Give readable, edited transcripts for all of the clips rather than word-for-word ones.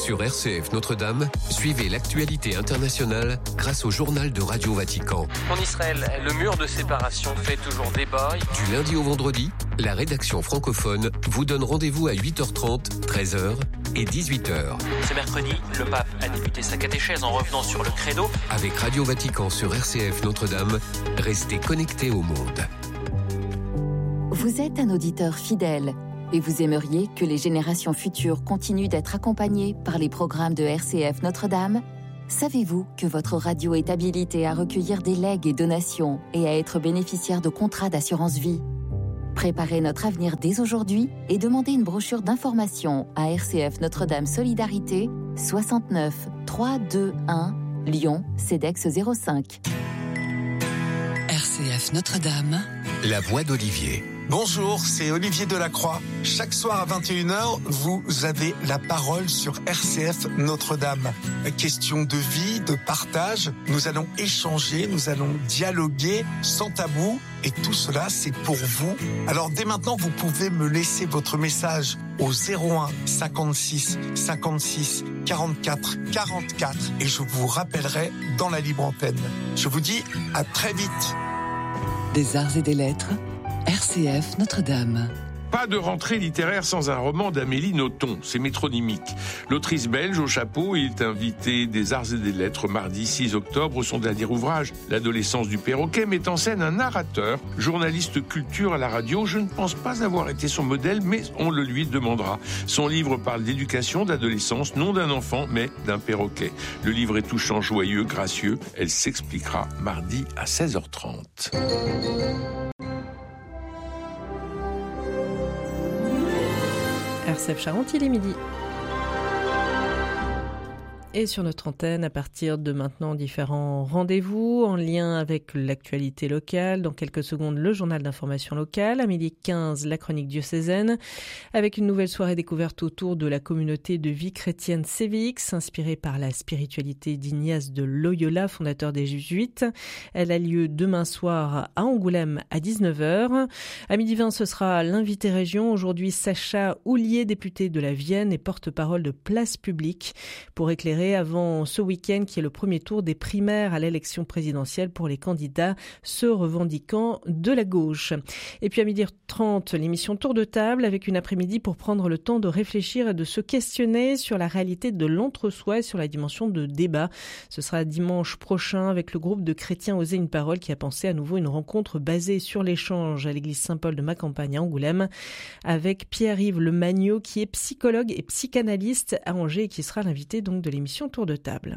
Sur RCF Notre-Dame, suivez l'actualité internationale grâce au journal de Radio Vatican. En Israël, le mur de séparation fait toujours débat. Du lundi au vendredi, la rédaction francophone vous donne rendez-vous à 8h30, 13h et 18h. Ce mercredi, le pape a débuté sa catéchèse en revenant sur le credo. Avec Radio Vatican sur RCF Notre-Dame, restez connectés au monde. Vous êtes un auditeur fidèle et vous aimeriez que les générations futures continuent d'être accompagnées par les programmes de RCF Notre-Dame ? Savez-vous que votre radio est habilitée à recueillir des legs et donations et à être bénéficiaire de contrats d'assurance vie ? Préparez notre avenir dès aujourd'hui et demandez une brochure d'information à RCF Notre-Dame Solidarité, 69 321 Lyon, CEDEX 05. RCF Notre-Dame, la voix d'Olivier. Bonjour, c'est Olivier Delacroix. Chaque soir à 21h, vous avez la parole sur RCF Notre-Dame. Question de vie, de partage, nous allons échanger, nous allons dialoguer sans tabou et tout cela c'est pour vous. Alors dès maintenant, vous pouvez me laisser votre message au 01 56 56 44 44 et je vous rappellerai dans la libre antenne. Je vous dis à très vite. Des arts et des lettres, RCF Notre-Dame. Pas de rentrée littéraire sans un roman d'Amélie Nothomb, c'est métronymique. L'autrice belge au chapeau est invitée des Arts et des Lettres mardi 6 octobre. Son dernier ouvrage, L'adolescence du perroquet, met en scène un narrateur, journaliste culture à la radio. Je ne pense pas avoir été son modèle, mais on le lui demandera. Son livre parle d'éducation, d'adolescence, non d'un enfant, mais d'un perroquet. Le livre est touchant, joyeux, gracieux. Elle s'expliquera mardi à 16h30. RCF Charente, il est midi. Et sur notre antenne, à partir de maintenant, différents rendez-vous en lien avec l'actualité locale. Dans quelques secondes, le journal d'information locale. À 12h15, la chronique diocésaine. Avec une nouvelle soirée découverte autour de la communauté de vie chrétienne Sévix, inspirée par la spiritualité d'Ignace de Loyola, fondateur des Jésuites. Elle a lieu demain soir à Angoulême à 19h. À 12h20, ce sera l'invité région. Aujourd'hui, Sacha Houlier, député de la Vienne et porte-parole de Place Publique, pour éclairer avant ce week-end qui est le premier tour des primaires à l'élection présidentielle pour les candidats se revendiquant de la gauche. Et puis à 12h30, l'émission Tour de table avec une après-midi pour prendre le temps de réfléchir et de se questionner sur la réalité de l'entre-soi et sur la dimension de débat. Ce sera dimanche prochain avec le groupe de chrétiens Oser une parole qui a pensé à nouveau une rencontre basée sur l'échange à l'église Saint-Paul de Macampagne à Angoulême avec Pierre-Yves Lemagneau qui est psychologue et psychanalyste à Angers et qui sera l'invité donc de l'émission Tour de table.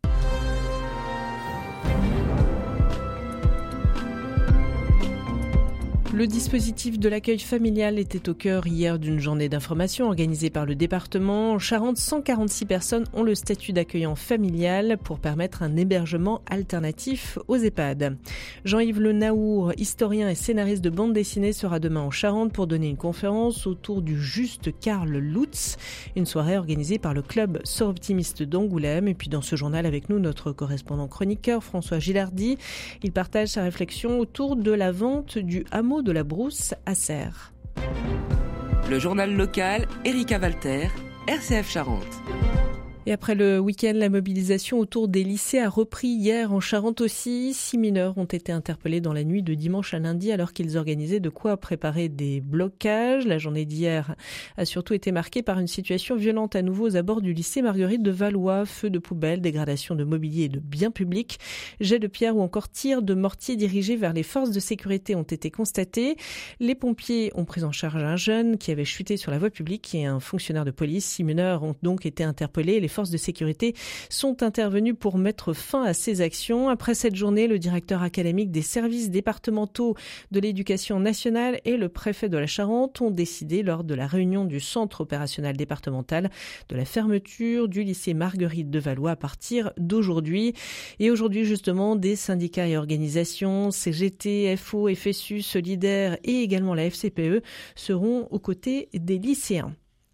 Le dispositif de l'accueil familial était au cœur hier d'une journée d'information organisée par le département. En Charente, 146 personnes ont le statut d'accueillant familial pour permettre un hébergement alternatif aux EHPAD. Jean-Yves Le Naour, historien et scénariste de bande dessinée, sera demain en Charente pour donner une conférence autour du juste Karl Lutz, une soirée organisée par le club Sœurs Optimistes d'Angoulême. Et puis dans ce journal avec nous, notre correspondant chroniqueur François Gilardi. Il partage sa réflexion autour de la vente du hameau de la Brousse à Serres. Le journal local, Erika Walter, RCF Charente. Et après le week-end, la mobilisation autour des lycées a repris hier en Charente aussi. 6 mineurs ont été interpellés dans la nuit de dimanche à lundi alors qu'ils organisaient de quoi préparer des blocages. La journée d'hier a surtout été marquée par une situation violente à nouveau aux abords du lycée Marguerite de Valois. Feux de poubelles, dégradation de mobilier et de biens publics, jets de pierre ou encore tirs de mortier dirigés vers les forces de sécurité ont été constatés. Les pompiers ont pris en charge un jeune qui avait chuté sur la voie publique et un fonctionnaire de police. 6 mineurs ont donc été interpellés. Les forces de sécurité sont intervenues pour mettre fin à ces actions. Après cette journée, le directeur académique des services départementaux de l'éducation nationale et le préfet de la Charente ont décidé lors de la réunion du centre opérationnel départemental de la fermeture du lycée Marguerite de Valois à partir d'aujourd'hui. Et aujourd'hui, justement, des syndicats et organisations, CGT, FO, FSU, Solidaire et également la FCPE seront aux côtés des lycéens.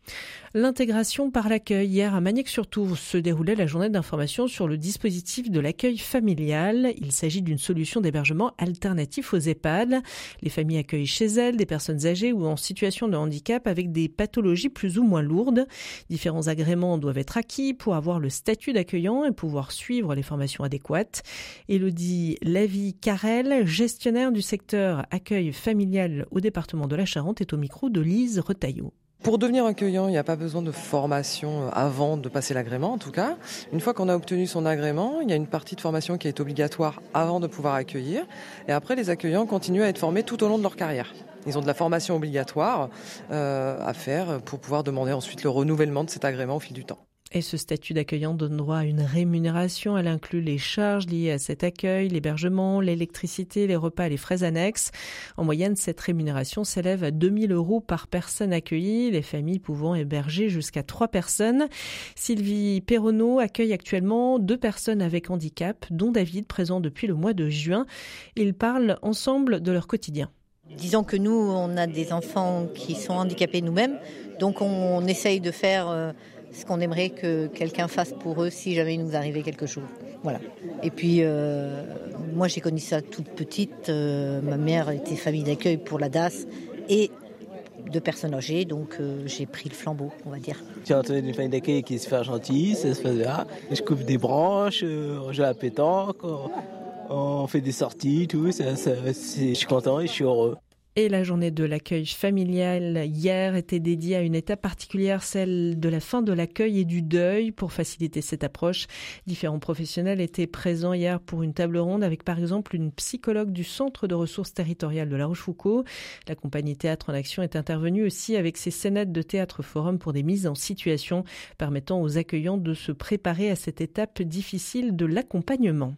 L'intégration par l'accueil. Hier, à Magnac-sur-Tours, se déroulait la journée d'information sur le dispositif de l'accueil familial. Il s'agit d'une solution d'hébergement alternatif aux EHPAD. Les familles accueillent chez elles des personnes âgées ou en situation de handicap avec des pathologies plus ou moins lourdes. Différents agréments doivent être acquis pour avoir le statut d'accueillant et pouvoir suivre les formations adéquates. Élodie Lavie-Carrel, gestionnaire du secteur accueil familial au département de la Charente, est au micro de Lise Retailleau. Pour devenir accueillant, il n'y a pas besoin de formation avant de passer l'agrément en tout cas. Une fois qu'on a obtenu son agrément, il y a une partie de formation qui est obligatoire avant de pouvoir accueillir. Et après, les accueillants continuent à être formés tout au long de leur carrière. Ils ont de la formation obligatoire à faire pour pouvoir demander ensuite le renouvellement de cet agrément au fil du temps. Et ce statut d'accueillant donne droit à une rémunération. Elle inclut les charges liées à cet accueil, l'hébergement, l'électricité, les repas et les frais annexes. En moyenne, cette rémunération s'élève à 2 000 € par personne accueillie, les familles pouvant héberger jusqu'à 3 personnes. Sylvie Perronneau accueille actuellement 2 personnes avec handicap, dont David, présent depuis le mois de juin. Ils parlent ensemble de leur quotidien. Disons que nous, on a des enfants qui sont handicapés nous-mêmes, donc on essaye de faire ce qu'on aimerait que quelqu'un fasse pour eux si jamais il nous arrivait quelque chose. Voilà. Et puis, moi j'ai connu ça toute petite. Ma mère était famille d'accueil pour la DAS et de personnes âgées, donc j'ai pris le flambeau, on va dire. J'ai entendu une famille d'accueil qui est super gentille, ça se passe bien. Je coupe des branches, on joue à la pétanque, on fait des sorties, tout. Je suis content et je suis heureux. Et la journée de l'accueil familial hier était dédiée à une étape particulière, celle de la fin de l'accueil et du deuil. Pour faciliter cette approche, différents professionnels étaient présents hier pour une table ronde avec par exemple une psychologue du Centre de ressources territoriales de La Rochefoucauld. La compagnie Théâtre en Action est intervenue aussi avec ses scénettes de théâtre forum pour des mises en situation permettant aux accueillants de se préparer à cette étape difficile de l'accompagnement.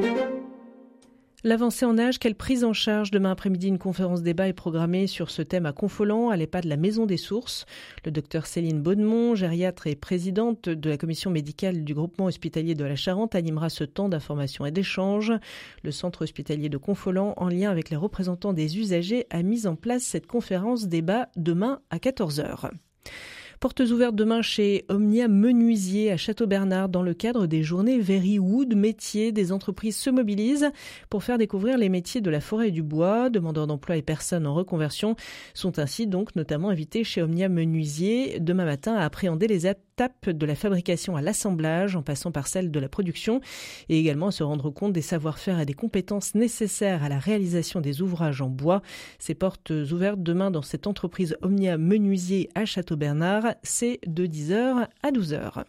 L'avancée en âge, quelle prise en charge? Demain après-midi, une conférence débat est programmée sur ce thème à Confolens, à l'EHPAD de la Maison des Sources. Le docteur Céline Baudemont, gériatre et présidente de la commission médicale du groupement hospitalier de la Charente, animera ce temps d'information et d'échange. Le centre hospitalier de Confolens, en lien avec les représentants des usagers, a mis en place cette conférence débat demain à 14h. Portes ouvertes demain chez Omnia Menuisier à Château-Bernard dans le cadre des journées Very Wood métiers. Des entreprises se mobilisent pour faire découvrir les métiers de la forêt et du bois. Demandeurs d'emploi et personnes en reconversion sont ainsi donc notamment invités chez Omnia Menuisier demain matin à appréhender les étapes de la fabrication à l'assemblage en passant par celle de la production et également à se rendre compte des savoir-faire et des compétences nécessaires à la réalisation des ouvrages en bois. Ces portes ouvertes demain dans cette entreprise Omnia Menuisier à Château-Bernard. C'est de 10h à 12h.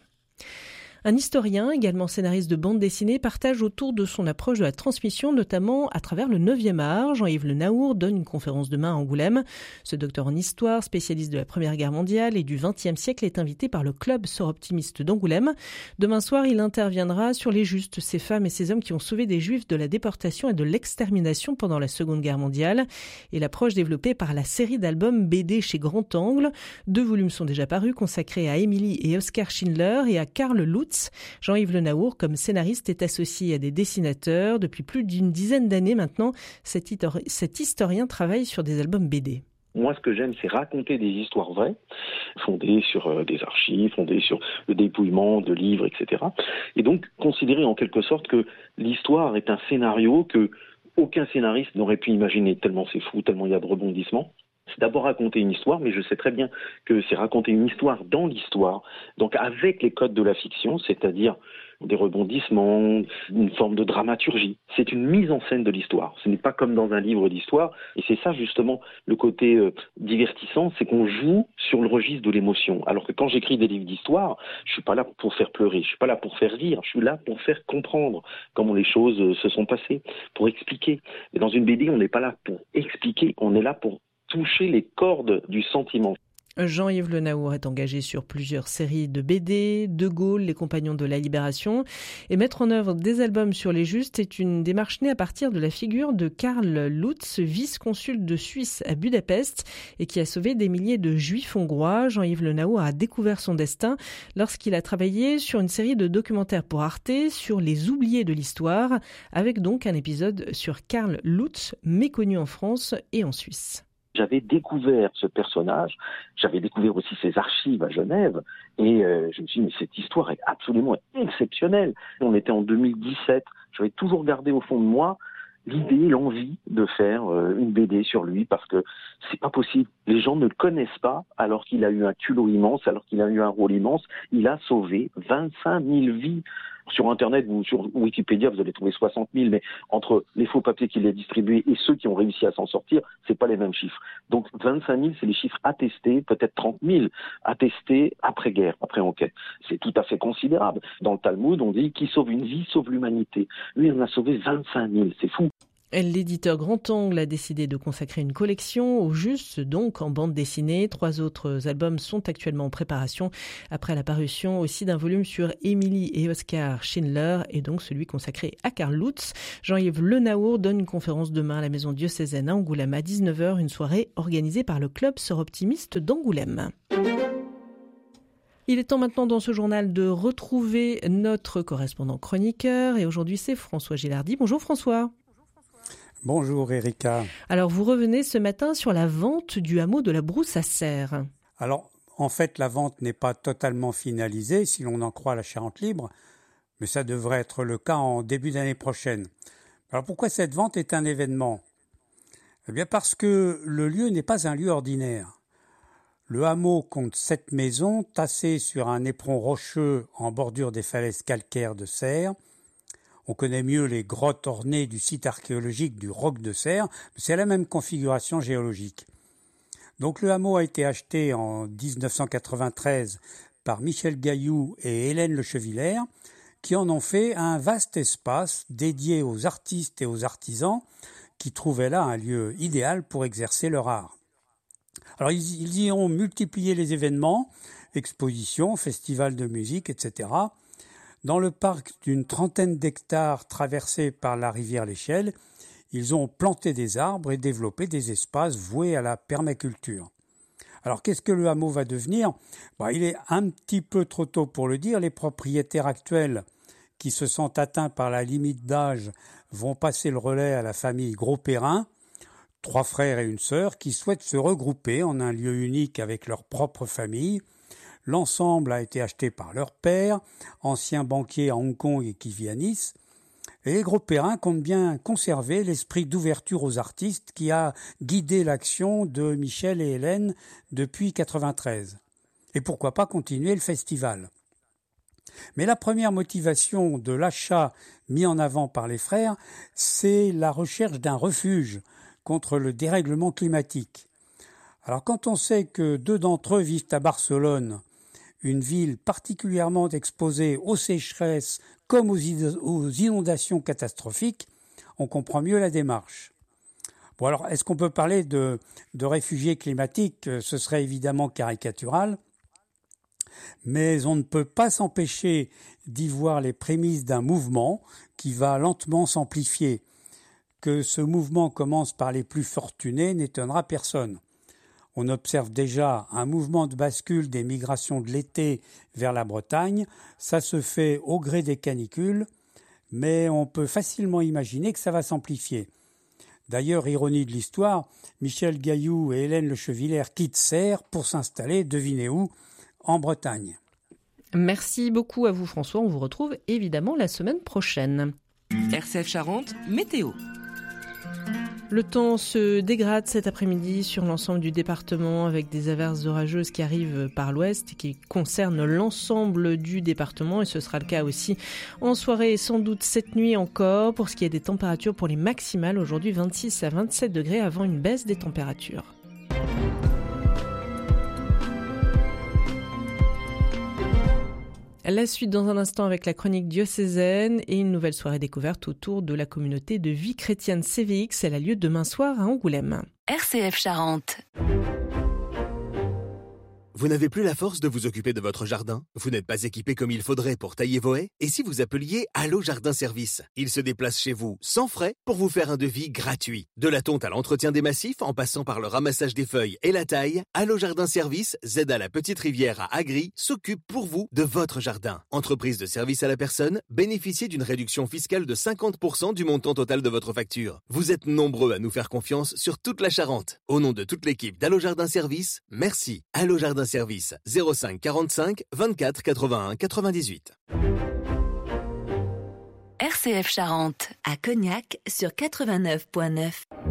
Un historien, également scénariste de bande dessinée, partage autour de son approche de la transmission, notamment à travers le 9e art. Jean-Yves Le Naour donne une conférence demain à Angoulême. Ce docteur en histoire, spécialiste de la Première Guerre mondiale et du XXe siècle, est invité par le Club Sort Optimiste d'Angoulême. Demain soir, il interviendra sur les Justes, ces femmes et ces hommes qui ont sauvé des Juifs de la déportation et de l'extermination pendant la Seconde Guerre mondiale. Et l'approche développée par la série d'albums BD chez Grand Angle. 2 volumes sont déjà parus, consacrés à Émilie et Oskar Schindler et à Karl Lutz. Jean-Yves Le Naour, comme scénariste, est associé à des dessinateurs. Depuis plus d'une dizaine d'années maintenant, cet historien travaille sur des albums BD. Moi, ce que j'aime, c'est raconter des histoires vraies, fondées sur des archives, fondées sur le dépouillement de livres, etc. Et donc, considérer en quelque sorte que l'histoire est un scénario que aucun scénariste n'aurait pu imaginer, tellement c'est fou, tellement il y a de rebondissements. C'est d'abord raconter une histoire, mais je sais très bien que c'est raconter une histoire dans l'histoire, donc avec les codes de la fiction, c'est-à-dire des rebondissements, une forme de dramaturgie. C'est une mise en scène de l'histoire. Ce n'est pas comme dans un livre d'histoire, et c'est ça justement le côté divertissant, c'est qu'on joue sur le registre de l'émotion. Alors que quand j'écris des livres d'histoire, je suis pas là pour faire pleurer, je suis pas là pour faire rire, je suis là pour faire comprendre comment les choses se sont passées, pour expliquer. Et dans une BD, on n'est pas là pour expliquer, on est là pour toucher les cordes du sentiment. Jean-Yves Le Naour est engagé sur plusieurs séries de BD, De Gaulle, Les Compagnons de la Libération. Et mettre en œuvre des albums sur les Justes est une démarche née à partir de la figure de Karl Lutz, vice-consul de Suisse à Budapest et qui a sauvé des milliers de Juifs hongrois. Jean-Yves Le Naour a découvert son destin lorsqu'il a travaillé sur une série de documentaires pour Arte sur les oubliés de l'histoire, avec donc un épisode sur Karl Lutz, méconnu en France et en Suisse. J'avais découvert ce personnage, j'avais découvert aussi ses archives à Genève, et je me suis dit, mais cette histoire est absolument exceptionnelle. On était en 2017, j'avais toujours gardé au fond de moi l'idée, l'envie de faire une BD sur lui, parce que c'est pas possible. Les gens ne le connaissent pas, alors qu'il a eu un culot immense, alors qu'il a eu un rôle immense. Il a sauvé 25 000 vies. Sur Internet ou sur Wikipédia, vous allez trouver 60 000, mais entre les faux papiers qu'il a distribués et ceux qui ont réussi à s'en sortir, c'est pas les mêmes chiffres. Donc 25 000, c'est les chiffres attestés, peut-être 30 000 attestés après-guerre, après enquête. C'est tout à fait considérable. Dans le Talmud, on dit qui sauve une vie sauve l'humanité. Lui, il en a sauvé 25 000, c'est fou. L'éditeur Grand Angle a décidé de consacrer une collection au Juste, donc en bande dessinée. 3 autres albums sont actuellement en préparation après la parution aussi d'un volume sur Émilie et Oskar Schindler et donc celui consacré à Karl Lutz. Jean-Yves Le Naour donne une conférence demain à la Maison Diocésaine à Angoulême à 19h, une soirée organisée par le Club Sœurs Optimistes d'Angoulême. Il est temps maintenant dans ce journal de retrouver notre correspondant chroniqueur et aujourd'hui c'est François Gilardi. Bonjour François. Bonjour Erika. Alors vous revenez ce matin sur la vente du hameau de la Brousse à Serres. Alors en fait la vente n'est pas totalement finalisée si l'on en croit la Charente Libre, mais ça devrait être le cas en début d'année prochaine. Alors pourquoi cette vente est un événement ? Eh bien parce que le lieu n'est pas un lieu ordinaire. Le hameau compte 7 maisons tassées sur un éperon rocheux en bordure des falaises calcaires de Serres. On connaît mieux les grottes ornées du site archéologique du Roc de Serres, mais c'est la même configuration géologique. Donc le hameau a été acheté en 1993 par Michel Gailloux et Hélène Lechevillers, qui en ont fait un vaste espace dédié aux artistes et aux artisans qui trouvaient là un lieu idéal pour exercer leur art. Alors ils y ont multiplié les événements, expositions, festivals de musique, etc. Dans le parc d'une 30aine d'hectares traversé par la rivière l'Échelle, ils ont planté des arbres et développé des espaces voués à la permaculture. Alors qu'est-ce que le hameau va devenir ? Il est un petit peu trop tôt pour le dire. Les propriétaires actuels qui se sentent atteints par la limite d'âge vont passer le relais à la famille Gros-Perrin, 3 frères et une sœur qui souhaitent se regrouper en un lieu unique avec leur propre famille. L'ensemble a été acheté par leur père, ancien banquier à Hong Kong et qui vit à Nice. Et les Gros-Perrin comptent bien conserver l'esprit d'ouverture aux artistes qui a guidé l'action de Michel et Hélène depuis 1993. Et pourquoi pas continuer le festival. Mais la première motivation de l'achat mis en avant par les frères, c'est la recherche d'un refuge contre le dérèglement climatique. Alors quand on sait que 2 d'entre eux vivent à Barcelone, une ville particulièrement exposée aux sécheresses comme aux inondations catastrophiques, on comprend mieux la démarche. Bon alors, est-ce qu'on peut parler de réfugiés climatiques ? Ce serait évidemment caricatural, mais on ne peut pas s'empêcher d'y voir les prémices d'un mouvement qui va lentement s'amplifier. Que ce mouvement commence par les plus fortunés n'étonnera personne. On observe déjà un mouvement de bascule des migrations de l'été vers la Bretagne. Ça se fait au gré des canicules, mais on peut facilement imaginer que ça va s'amplifier. D'ailleurs, ironie de l'histoire, Michel Gailloux et Hélène Lechevillers quittent Serres pour s'installer, devinez où, en Bretagne. Merci beaucoup à vous François, on vous retrouve évidemment la semaine prochaine. RCF Charente, météo. Le temps se dégrade cet après-midi sur l'ensemble du département avec des averses orageuses qui arrivent par l'ouest et qui concernent l'ensemble du département et ce sera le cas aussi en soirée et sans doute cette nuit encore. Pour ce qui est des températures pour les maximales, aujourd'hui 26 à 27 degrés avant une baisse des températures. La suite dans un instant avec la chronique diocésaine et une nouvelle soirée découverte autour de la communauté de vie chrétienne CVX. Elle a lieu demain soir à Angoulême. RCF Charente. Vous n'avez plus la force de vous occuper de votre jardin? Vous n'êtes pas équipé comme il faudrait pour tailler vos haies? Et si vous appeliez Allo Jardin Service? Ils se déplacent chez vous sans frais pour vous faire un devis gratuit. De la tonte à l'entretien des massifs, en passant par le ramassage des feuilles et la taille, Allo Jardin Service, Z à la Petite Rivière à Agri, s'occupe pour vous de votre jardin. Entreprise de service à la personne, bénéficiez d'une réduction fiscale de 50% du montant total de votre facture. Vous êtes nombreux à nous faire confiance sur toute la Charente. Au nom de toute l'équipe d'Allo Jardin Service, merci. Allo Jardin Service, 05 45 24 81 98. RCF Charente, à Cognac sur 89.9.